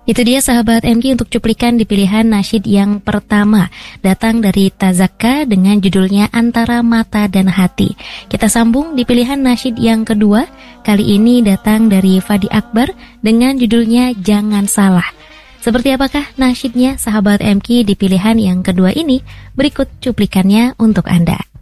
Itu dia sahabat MG untuk cuplikan di pilihan nasyid yang pertama, datang dari Tazakka dengan judulnya Antara Mata dan Hati. Kita sambung di pilihan nasyid yang kedua, kali ini datang dari Fadi Akbar dengan judulnya Jangan Salah. Seperti apakah nasyidnya sahabat MG di pilihan yang kedua ini? Berikut cuplikannya untuk Anda.